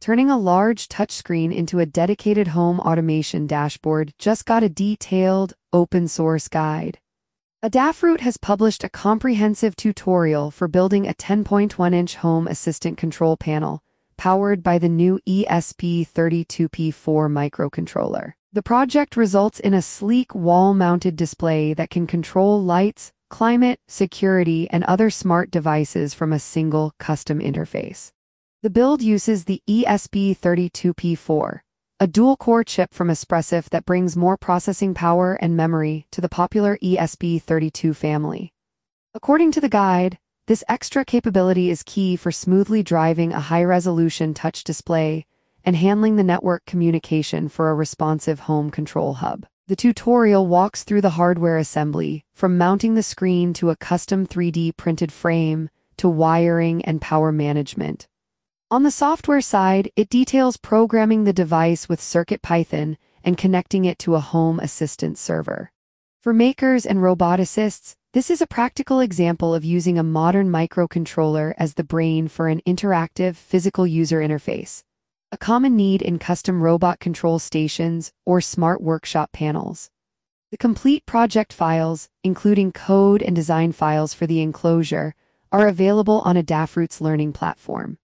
Turning a large touchscreen into a dedicated home automation dashboard just got a detailed, open-source guide. Adafruit has published a comprehensive tutorial for building a 10.1-inch home assistant control panel, powered by the new ESP32P4 microcontroller. The project results in a sleek wall-mounted display that can control lights, climate, security, and other smart devices from a single custom interface. The build uses the ESP32P4, a dual-core chip from Espressif that brings more processing power and memory to the popular ESP32 family. According to the guide, this extra capability is key for smoothly driving a high-resolution touch display and handling the network communication for a responsive home control hub. The tutorial walks through the hardware assembly, from mounting the screen to a custom 3D printed frame to wiring and power management. On the software side, it details programming the device with CircuitPython and connecting it to a home assistant server. For makers and roboticists, this is a practical example of using a modern microcontroller as the brain for an interactive physical user interface, a common need in custom robot control stations or smart workshop panels. The complete project files, including code and design files for the enclosure, are available on Adafruit's learning platform.